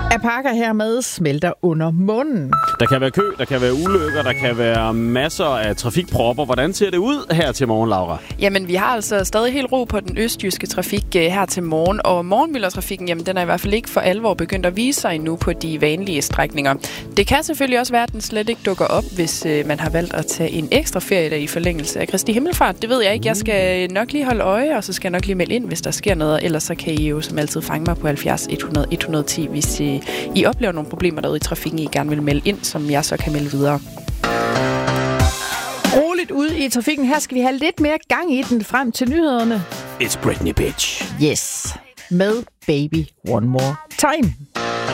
af pakker hermed smelter under munden. Der kan være kø, der kan være ulykker, der kan være masser af trafikpropper. Hvordan ser det ud her til morgen, Laura? Jamen, vi har altså stadig helt ro på den østjyske trafik her til morgen, og morgenmyldertrafikken, jamen, den er i hvert fald ikke for alvor begyndt at vise sig endnu på de vanlige strækninger. Det kan selvfølgelig også være, at den slet ikke dukker op, hvis man har valgt at tage en ekstra ferie der i forlængelse af Kristi Himmelfart. Det ved jeg ikke. Jeg skal nok lige holde øje, og så skal jeg nok lige melde ind, hvis der sker noget. Ellers så kan I jo som altid fange mig på 70 100 110, hvis I oplever nogle problemer derude i trafikken, I gerne vil melde ind, som jeg så kan melde videre. Roligt ud i trafikken. Her skal vi have lidt mere gang i den frem til nyhederne. It's Britney, bitch. Yes. Med Baby One More Time.